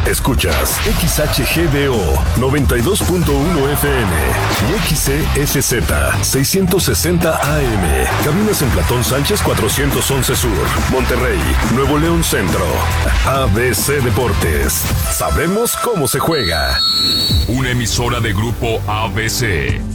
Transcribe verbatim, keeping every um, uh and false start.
Escuchas X H G D O noventa y dos punto uno F M y X C F Z seiscientos sesenta A M. Cabinas en Platón Sánchez cuatrocientos once Sur, Monterrey, Nuevo León Centro. A B C Deportes. Sabemos cómo se juega. Una emisora de Grupo A B C.